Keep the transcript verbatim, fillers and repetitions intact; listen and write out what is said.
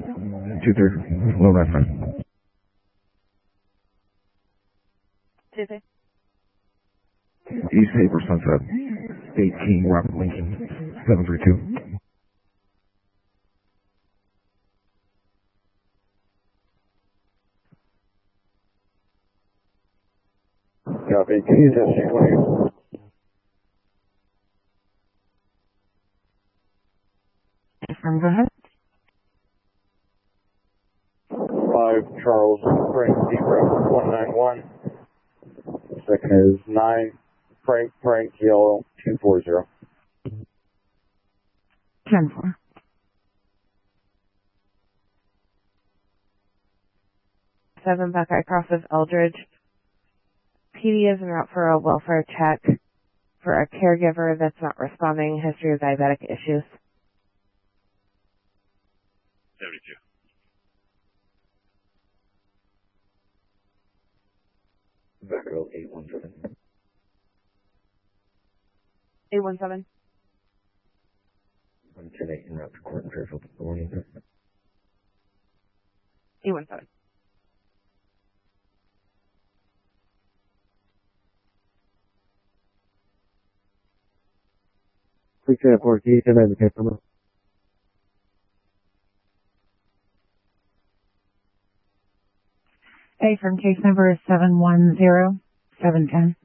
two thirty, low nine five. Tuesday. East Haver Sunset, eighteen Robert Lincoln, seven three two. Copy, Tuesday twenty. Confirm, go ahead. Five Charles Frank Zebra one nine one. Second is nine Frank Frank Yellow two four zero. ten four. Seven Buckeye crosses Eldridge. P D is en route for a welfare check for a caregiver that's not responding. History of diabetic issues. seventy-two. Vecco eight one seven. eight one seven. one ten eight en route to Court and Fairfield. Warning. eight one seven. Please say for T and then the customer. A from case number is seven one zero seven ten.